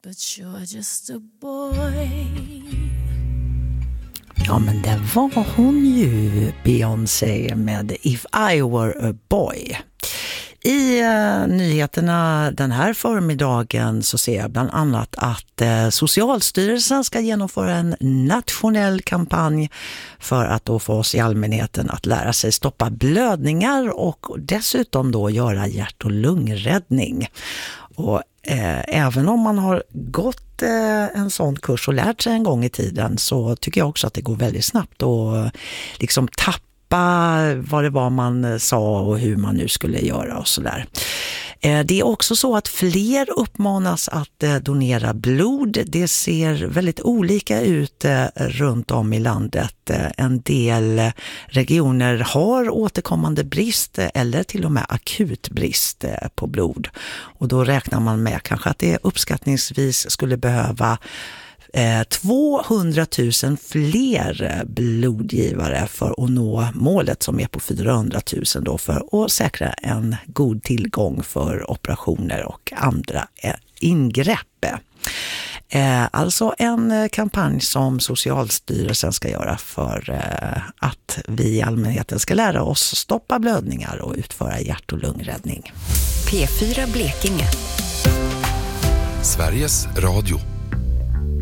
But you're just a boy. Ja, men det var hon ju, Beyoncé med If I Were a Boy. I nyheterna den här förmiddagen så ser jag bland annat att Socialstyrelsen ska genomföra en nationell kampanj för att då få oss i allmänheten att lära sig stoppa blödningar och dessutom då göra hjärt- och lungräddning. Och även om man har gått en sån kurs och lärt sig en gång i tiden så tycker jag också att det går väldigt snabbt och liksom tappa vad det var man sa och hur man nu skulle göra och sådär. Det är också så att fler uppmanas att donera blod. Det ser väldigt olika ut runt om i landet. En del regioner har återkommande brist eller till och med akut brist på blod. Och då räknar man med kanske att det uppskattningsvis skulle behöva 200 000 fler blodgivare för att nå målet som är på 400 000 då för att säkra en god tillgång för operationer och andra ingrepp. Alltså en kampanj som Socialstyrelsen ska göra för att vi i allmänheten ska lära oss stoppa blödningar och utföra hjärt- och lungräddning. P4 Blekinge. Sveriges Radio.